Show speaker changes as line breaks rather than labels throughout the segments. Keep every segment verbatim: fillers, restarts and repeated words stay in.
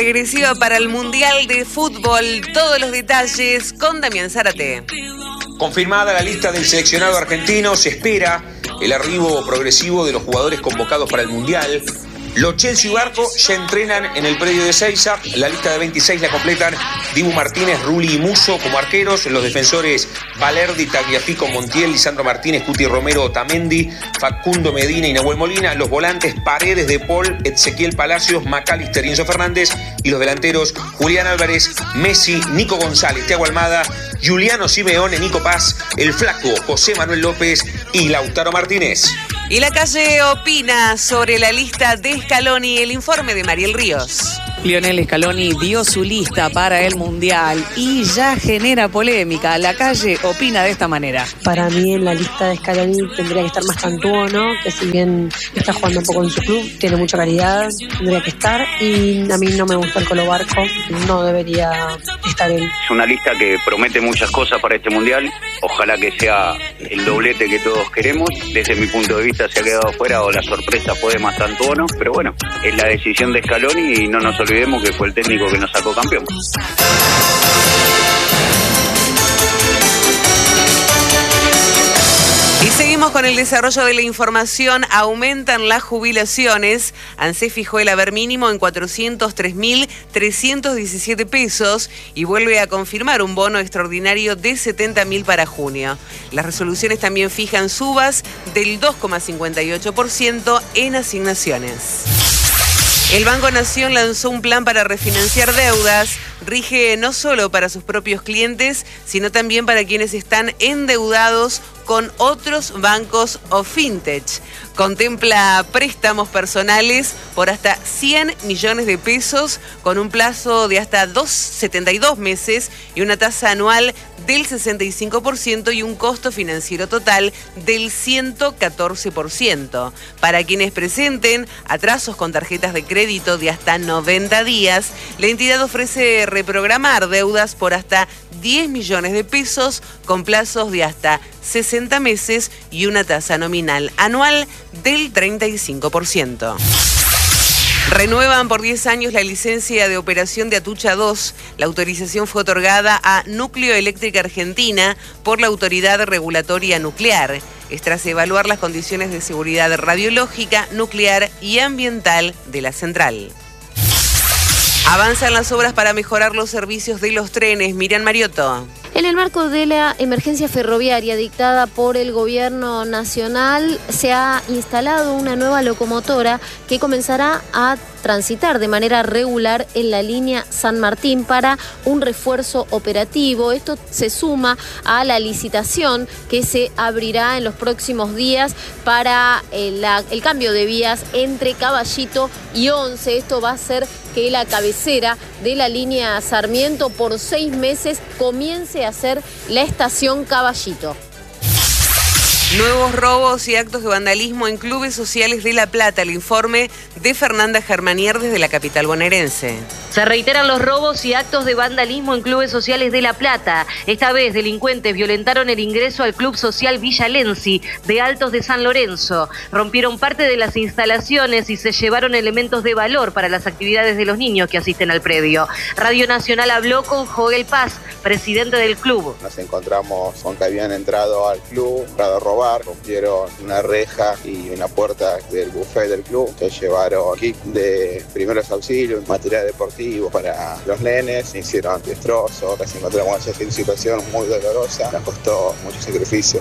regresiva para el Mundial de Fútbol. Todos los detalles con Damián Zárate.
Confirmada la lista del seleccionado argentino, se espera el arribo progresivo de los jugadores convocados para el Mundial. Lo Celso y Barco ya entrenan en el predio de Seiza. La lista de veintiséis la completan Dibu Martínez, Rulli y Musso como arqueros. Los defensores Valerdi, Tagliafico, Montiel, Lisandro Martínez, Cuti Romero, Otamendi, Facundo Medina y Nahuel Molina. Los volantes Paredes, De Paul, Ezequiel Palacios, McAllister y Enzo Fernández. Y los delanteros Julián Álvarez, Messi, Nico González, Thiago Almada, Juliano Simeone, Nico Paz, El Flaco, José Manuel López y Lautaro Martínez.
Y la calle opina sobre la lista de Scaloni, el informe de Mariel Ríos.
Lionel Scaloni dio su lista para el Mundial y ya genera polémica. La calle opina de esta manera.
Para mí en la lista de Scaloni tendría que estar más Cantuono, que si bien está jugando un poco en su club, tiene mucha calidad, tendría que estar. Y a mí no me gusta el Colo Barco, no debería estar él.
Es una lista que promete muchas cosas para este Mundial. Ojalá que sea el doblete que todos queremos. Desde mi punto de vista se ha quedado fuera o la sorpresa fue de Mastantuono, pero bueno, es la decisión de Scaloni y no nos olvidemos que fue el técnico que nos sacó campeón.
Y seguimos con el desarrollo de la información. Aumentan las jubilaciones. ANSES fijó el haber mínimo en cuatrocientos tres mil trescientos diecisiete pesos y vuelve a confirmar un bono extraordinario de setenta mil para junio. Las resoluciones también fijan subas del dos coma cincuenta y ocho por ciento en asignaciones. El Banco Nación lanzó un plan para refinanciar deudas. Rige no solo para sus propios clientes, sino también para quienes están endeudados con otros bancos o fintech. Contempla préstamos personales por hasta cien millones de pesos con un plazo de hasta setenta y dos meses y una tasa anual del sesenta y cinco por ciento y un costo financiero total del ciento catorce por ciento. Para quienes presenten atrasos con tarjetas de crédito de hasta noventa días, la entidad ofrece reprogramar deudas por hasta diez millones de pesos con plazos de hasta sesenta meses y una tasa nominal anual del treinta y cinco por ciento. Renuevan por diez años la licencia de operación de Atucha dos. La autorización fue otorgada a Núcleo Eléctrica Argentina por la Autoridad Regulatoria Nuclear. Es tras evaluar las condiciones de seguridad radiológica, nuclear y ambiental de la central. Avanzan las obras para mejorar los servicios de los trenes. Miriam Mariotto.
En el marco de la emergencia ferroviaria dictada por el gobierno nacional, se ha instalado una nueva locomotora que comenzará a transitar de manera regular en la línea San Martín para un refuerzo operativo. Esto se suma a la licitación que se abrirá en los próximos días para el, la, el cambio de vías entre Caballito y Once. Esto va a hacer que la cabecera de la línea Sarmiento por seis meses comience a ser la estación Caballito.
Nuevos robos y actos de vandalismo en clubes sociales de La Plata. El informe de Fernanda Germanier desde la capital bonaerense.
Se reiteran los robos y actos de vandalismo en clubes sociales de La Plata. Esta vez delincuentes violentaron el ingreso al Club Social Villa Lenzi de Altos de San Lorenzo. Rompieron parte de las instalaciones y se llevaron elementos de valor para las actividades de los niños que asisten al predio. Radio Nacional habló con Joel Paz, presidente del club.
Nos encontramos con que habían entrado al club, entrado a robar. Rompieron una reja y una puerta del buffet del club. Se llevaron kit de primeros auxilios, material deportivo para los nenes. Hicieron destrozos. Nos encontramos en esa situación muy dolorosa. Nos costó mucho sacrificio.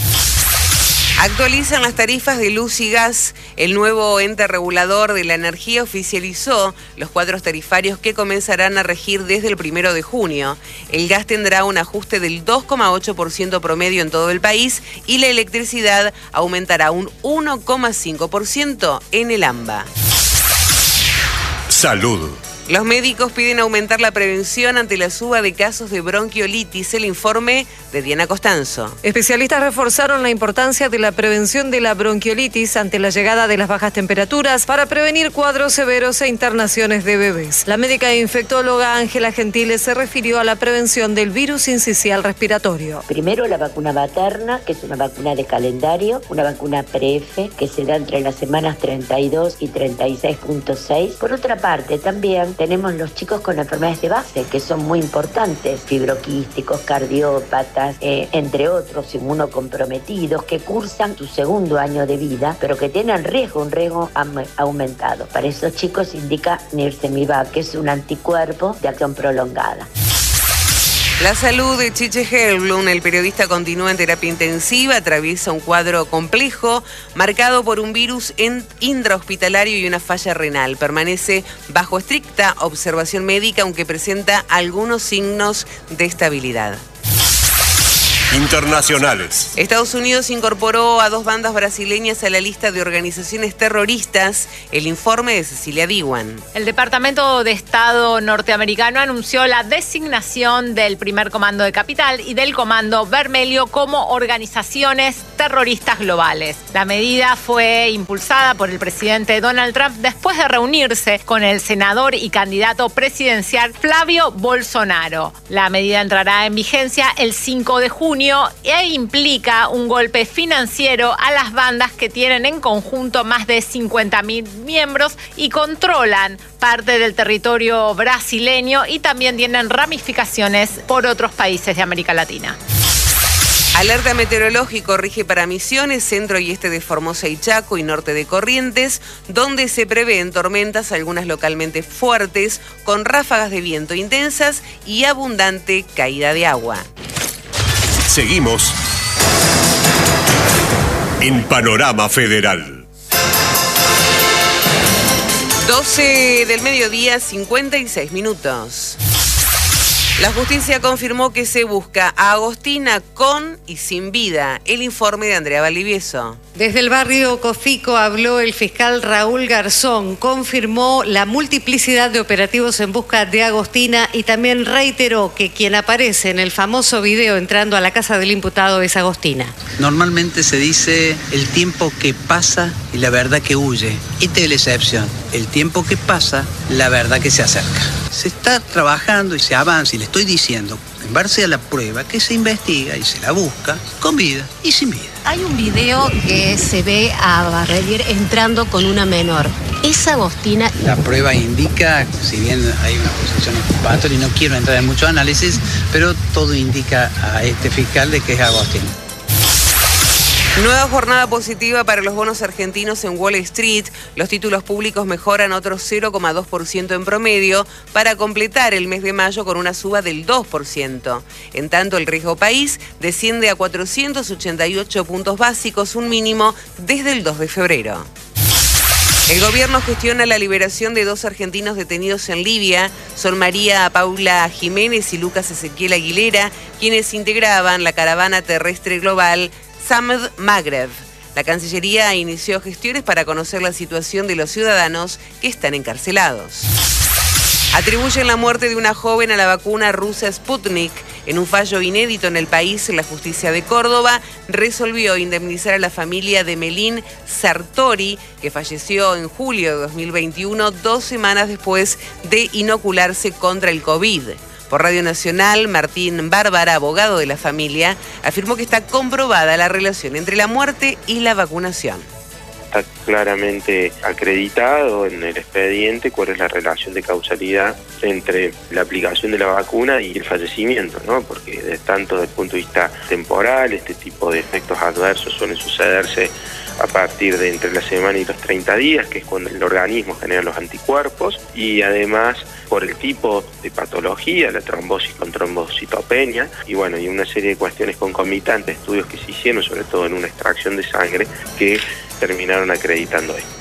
Actualizan las tarifas de luz y gas. El nuevo ente regulador de la energía oficializó los cuadros tarifarios que comenzarán a regir desde el primero de junio. El gas tendrá un ajuste del dos coma ocho por ciento promedio en todo el país y la electricidad aumentará un uno coma cinco por ciento en el AMBA.
Salud.
Los médicos piden aumentar la prevención ante la suba de casos de bronquiolitis. El informe de Diana Costanzo.
Especialistas reforzaron la importancia de la prevención de la bronquiolitis ante la llegada de las bajas temperaturas para prevenir cuadros severos e internaciones de bebés. La médica e infectóloga Ángela Gentiles se refirió a la prevención del virus sincicial respiratorio.
Primero la vacuna materna, que es una vacuna de calendario, una vacuna pre-F, que se da entre las semanas treinta y dos y treinta y seis punto seis. Por otra parte, también tenemos los chicos con enfermedades de base, que son muy importantes, fibroquísticos, cardiópatas, eh, entre otros, inmunocomprometidos, que cursan su segundo año de vida, pero que tienen riesgo, un riesgo am- aumentado. Para esos chicos indica Nirsevimab, que es un anticuerpo de acción prolongada.
La salud de Chiche Helblum, el periodista, continúa en terapia intensiva, atraviesa un cuadro complejo marcado por un virus intrahospitalario y una falla renal. Permanece bajo estricta observación médica, aunque presenta algunos signos de estabilidad.
Internacionales.
Estados Unidos incorporó a dos bandas brasileñas a la lista de organizaciones terroristas. El informe de Cecilia Diwan.
El Departamento de Estado norteamericano anunció la designación del primer comando de Capital y del Comando Vermelho como organizaciones terroristas globales. La medida fue impulsada por el presidente Donald Trump después de reunirse con el senador y candidato presidencial Flavio Bolsonaro. La medida entrará en vigencia el cinco de junio e implica un golpe financiero a las bandas que tienen en conjunto más de cincuenta mil miembros y controlan parte del territorio brasileño y también tienen ramificaciones por otros países de América Latina.
Alerta meteorológico rige para Misiones, centro y este de Formosa y Chaco y norte de Corrientes, donde se prevén tormentas, algunas localmente fuertes, con ráfagas de viento intensas y abundante caída de agua.
Seguimos en Panorama Federal.
doce del mediodía, cincuenta y seis minutos. La justicia confirmó que se busca a Agostina con y sin vida. El informe de Andrea Valdivieso.
Desde el barrio Cofico habló el fiscal Raúl Garzón, confirmó la multiplicidad de operativos en busca de Agostina y también reiteró que quien aparece en el famoso video entrando a la casa del imputado es Agostina.
Normalmente se dice el tiempo que pasa y la verdad que huye. Esta es la excepción. El tiempo que pasa, la verdad que se acerca. Se está trabajando y se avanza, y le estoy diciendo, en base a la prueba, que se investiga y se la busca con vida y sin vida.
Hay un video que se ve a Barrelier entrando con una menor. ¿Es Agostina?
La prueba indica, si bien hay una posición exculpatoria y no quiero entrar en mucho análisis, pero todo indica a este fiscal de que es Agostina.
Nueva jornada positiva para los bonos argentinos en Wall Street. Los títulos públicos mejoran otro cero coma dos por ciento en promedio para completar el mes de mayo con una suba del dos por ciento. En tanto, el riesgo país desciende a cuatrocientos ochenta y ocho puntos básicos, un mínimo desde el dos de febrero. El gobierno gestiona la liberación de dos argentinos detenidos en Libia. Son María Paula Jiménez y Lucas Ezequiel Aguilera, quienes integraban la caravana terrestre global Samed Maghreb. La Cancillería inició gestiones para conocer la situación de los ciudadanos que están encarcelados. Atribuyen la muerte de una joven a la vacuna rusa Sputnik. En un fallo inédito en el país, la justicia de Córdoba resolvió indemnizar a la familia de Melín Sartori, que falleció en julio de dos mil veintiuno, dos semanas después de inocularse contra el COVID. Por Radio Nacional, Martín Bárbara, abogado de la familia, afirmó que está comprobada la relación entre la muerte y la vacunación.
Está claramente acreditado en el expediente cuál es la relación de causalidad entre la aplicación de la vacuna y el fallecimiento, ¿no? Porque de tanto desde el punto de vista temporal, este tipo de efectos adversos suelen sucederse a partir de entre la semana y los treinta días, que es cuando el organismo genera los anticuerpos, y además por el tipo de patología, la trombosis con trombocitopenia, y bueno, y una serie de cuestiones concomitantes, estudios que se hicieron, sobre todo en una extracción de sangre, que terminaron acreditando esto.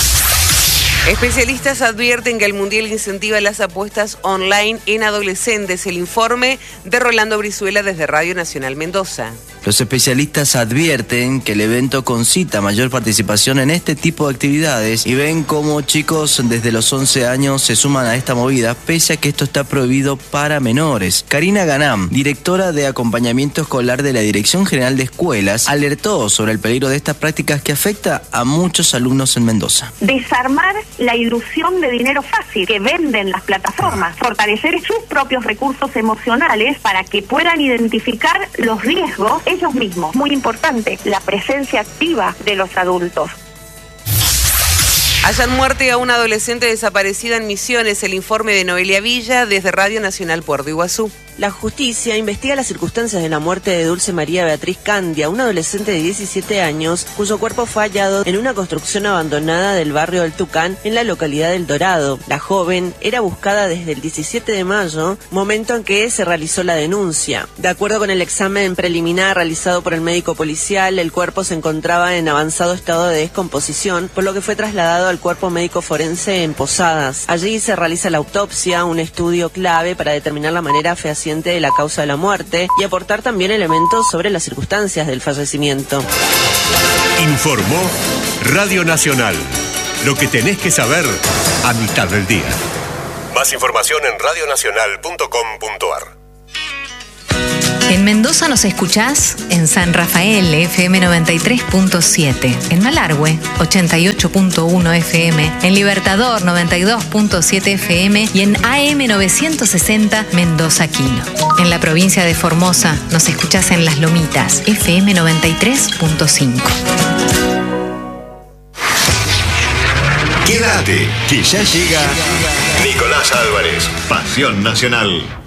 Especialistas advierten que el Mundial incentiva las apuestas online en adolescentes. El informe de Rolando Brizuela desde Radio Nacional Mendoza.
Los especialistas advierten que el evento concita mayor participación en este tipo de actividades y ven cómo chicos desde los once años se suman a esta movida, pese a que esto está prohibido para menores. Karina Ganam, directora de acompañamiento escolar de la Dirección General de Escuelas, alertó sobre el peligro de estas prácticas que afecta a muchos alumnos en Mendoza.
Desarmar la ilusión de dinero fácil que venden las plataformas, fortalecer sus propios recursos emocionales para que puedan identificar los riesgos ellos mismos. Muy importante, la presencia activa de los adultos.
Hallan muerte a una adolescente desaparecida en Misiones. El informe de Noelia Villa desde Radio Nacional Puerto Iguazú.
La justicia investiga las circunstancias de la muerte de Dulce María Beatriz Candia, una adolescente de diecisiete años, cuyo cuerpo fue hallado en una construcción abandonada del barrio del Tucán, en la localidad del Dorado. La joven era buscada desde el diecisiete de mayo, momento en que se realizó la denuncia. De acuerdo con el examen preliminar realizado por el médico policial, el cuerpo se encontraba en avanzado estado de descomposición, por lo que fue trasladado al cuerpo médico forense en Posadas. Allí se realiza la autopsia, un estudio clave para determinar la manera fehaciente de la causa de la muerte y aportar también elementos sobre las circunstancias del fallecimiento.
Informó Radio Nacional. Lo que tenés que saber a mitad del día. Más información en radionacional punto com punto ar.
En Mendoza nos escuchás en San Rafael, F M noventa y tres punto siete, en Malargüe, ochenta y ocho punto uno F M, en Libertador, noventa y dos punto siete F M y en A M novecientos sesenta Mendoza Quino. En la provincia de Formosa nos escuchás en Las Lomitas, F M noventa y tres punto cinco.
Quédate, que ya llega Nicolás Álvarez, Pasión Nacional.